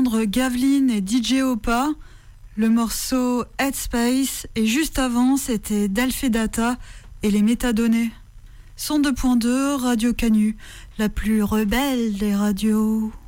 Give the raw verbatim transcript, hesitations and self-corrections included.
d'entendre Gavlin et D J Opa, le morceau Headspace, et juste avant c'était Dalfedata et les métadonnées. Son deux point deux, Radio Canu, la plus rebelle des radios.